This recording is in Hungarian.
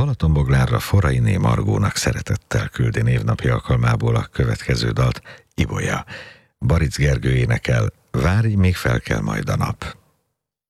Balatonboglárra Forainé Margónak szeretettel küldi névnapi alkalmából a következő dalt Ibolya. Baric Gergő énekel, várj, még fel kell majd a nap.